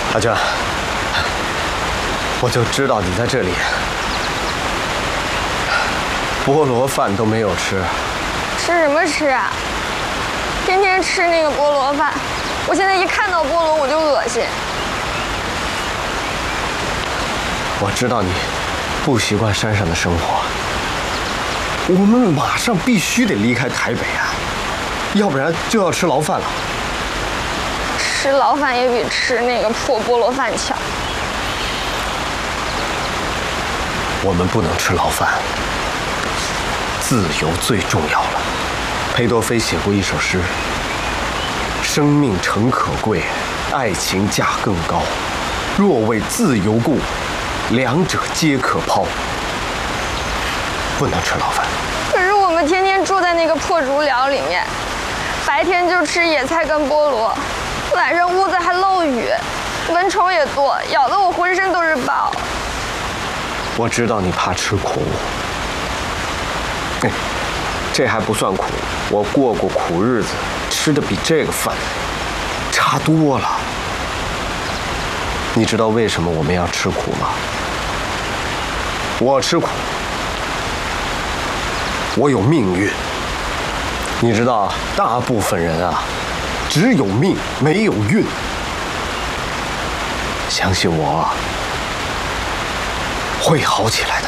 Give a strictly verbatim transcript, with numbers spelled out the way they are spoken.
阿娟，我就知道你在这里。菠萝饭都没有吃， 吃什么吃啊？天天吃那个菠萝饭，我现在一看到菠萝我就恶心。 我知道你不习惯山上的生活，我们马上必须得离开台北啊，要不然就要吃牢饭了。 吃牢饭也比吃那个破菠萝饭强。 我们不能吃牢饭，自由最重要了。裴多菲写过一首诗：生命诚可贵，爱情价更高。若为自由故，两者皆可抛。不能吃牢饭。 可是我们天天住在那个破竹寮里面，白天就吃野菜跟菠萝，晚上屋子还漏雨，蚊虫也多，咬得我浑身都是包。 我知道你怕吃苦，哎，这还不算苦，我过过苦日子，吃的比这个饭差多了。你知道为什么我们要吃苦吗？我吃苦，我有命运。你知道，大部分人啊，只有命没有运。相信我，会好起来的。